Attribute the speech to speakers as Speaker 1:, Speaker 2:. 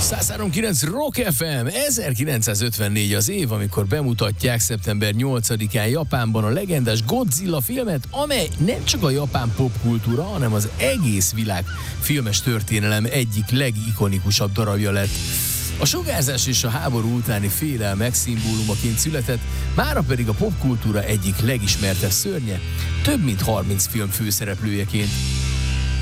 Speaker 1: 103.9 Rock FM, 1954 az év, amikor bemutatják szeptember 8-án Japánban a legendás Godzilla filmet, amely nem csak a japán popkultúra, hanem az egész világ filmes történelem egyik legikonikusabb darabja lett. A sugárzás és a háború utáni félelmek szimbólumaként született, mára pedig a popkultúra egyik legismertebb szörnye, több mint 30 film főszereplőjeként.